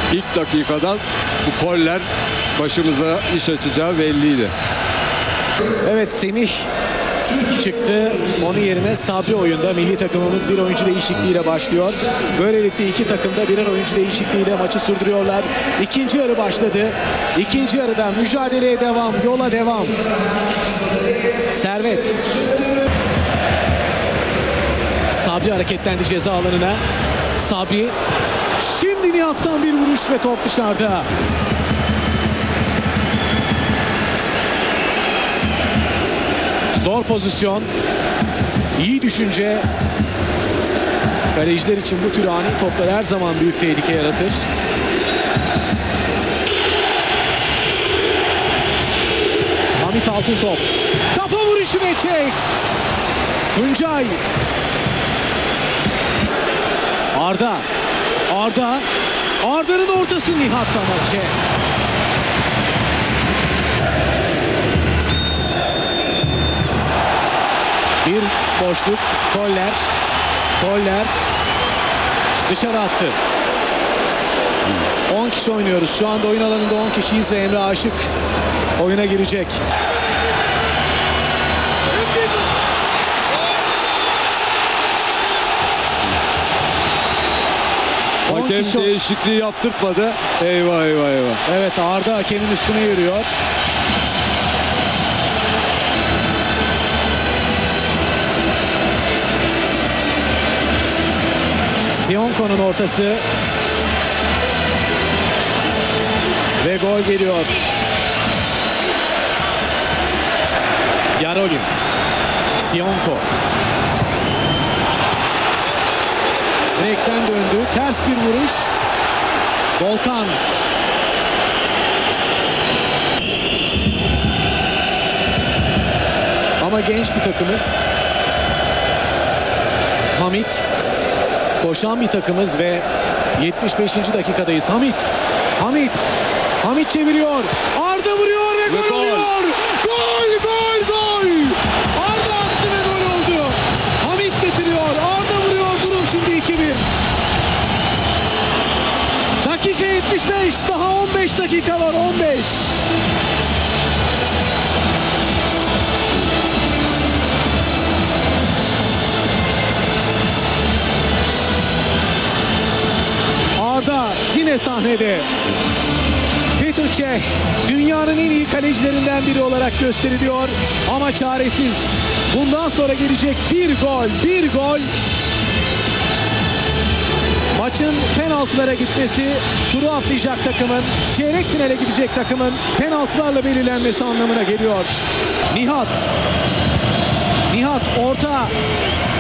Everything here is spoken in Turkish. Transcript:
ilk dakikadan bu koller başımıza iş açacağı belliydi. Evet, Semih çıktı. Onun yerine Sabri oyunda. Milli takımımız bir oyuncu değişikliğiyle başlıyor. Böylelikle iki takım da birer oyuncu değişikliğiyle maçı sürdürüyorlar. İkinci yarı başladı. İkinci yarıda mücadeleye devam, yola devam. Servet. Sabri hareketlendi ceza alanına. Sabri. Şimdi Nihat'tan bir vuruş ve top dışarıda. Zor pozisyon. İyi düşünce. Kaleciler için bu tür ani toplar her zaman büyük tehlike yaratır. Hamit Altıntop. Kafa vuruşu ve çek. Tuncay. Arda. Arda'nın ortası Nihat'tan maçı. Bir boşluk. Koller. Dışarı attı. 10 kişi oynuyoruz. Şu anda oyun alanında 10 kişiyiz ve Emre Aşık oyuna girecek. Hakem değişikliği yaptırtmadı. Eyvah. Evet, Arda hakemin üstüne yürüyor. Sionko'nun ortası. Ve gol geliyor. Yarolin. Sionko. Direkten döndü. Ters bir vuruş. Volkan. Ama genç bir takımız. Hamit. Koşan bir takımız ve 75. dakikadayız. Hamit çeviriyor. Arda vuruyor ve gol oluyor. Gol. Arda attı ve gol oldu. Hamit getiriyor. Arda vuruyor. Durum şimdi 2-1. Dakika 75. Daha 15 dakika var. 15. Arda yine sahnede. Petr Cech dünyanın en iyi kalecilerinden biri olarak gösteriliyor ama çaresiz. Bundan sonra gelecek bir gol. Maçın penaltılara gitmesi, turu atlayacak takımın, çeyrek finale gidecek takımın penaltılarla belirlenmesi anlamına geliyor. Nihat orta.